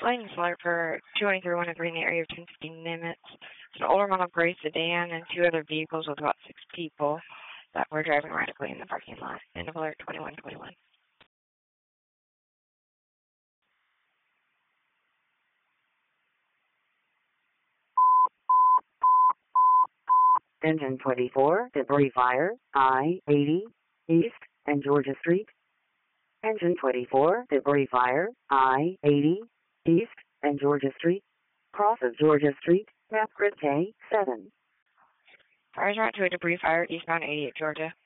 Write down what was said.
Lightning alert for 21313 in the area of 1015 Nimitz. It's an older model gray sedan and two other vehicles with about 6 people that were driving erratically in the parking lot. End of alert 2121. Engine 24, debris fire, I-80, East and Georgia Street. Engine 24, debris fire, I-80, East and Georgia Street. Cross of Georgia Street, map grid K7. Fires route to a debris fire eastbound 88 Georgia.